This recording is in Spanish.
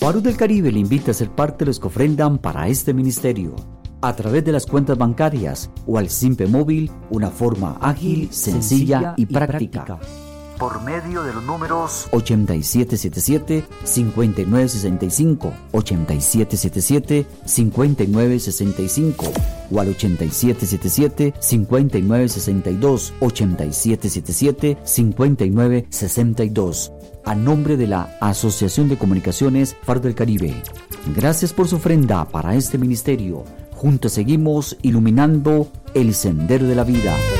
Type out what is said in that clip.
Faro del Caribe le invita a ser parte de los que ofrendan para este ministerio a través de las cuentas bancarias o al Simpe Móvil, una forma ágil, sencilla y práctica. Por medio de los números 8777-5965, 8777-5965 o al 8777-5962, 8777-5962, a nombre de la Asociación de Comunicaciones Faro del Caribe. Gracias por su ofrenda para este ministerio. Juntos seguimos iluminando el sendero de la vida.